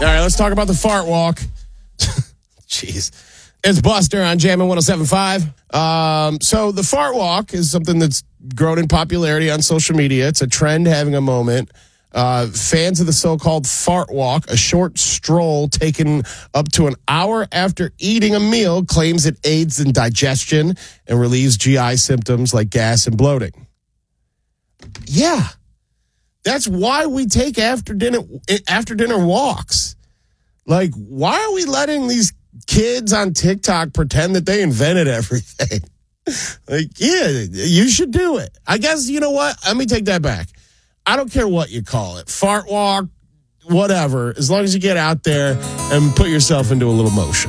All right, let's talk about the fart walk. Jeez. It's Buster on Jammin' 107.5. So the fart walk is something that's grown in popularity on social media. It's a trend having a moment. Fans of the so-called fart walk, a short stroll taken up to an hour after eating a meal, claims it aids in digestion and relieves GI symptoms like gas and bloating. Yeah. That's why we take after dinner walks. Like, why are we letting these kids on TikTok pretend that they invented everything? Like, yeah, you should do it. I guess, you know what? Let me take that back. I don't care what you call it. Fart walk, whatever. As long as you get out there and put yourself into a little motion.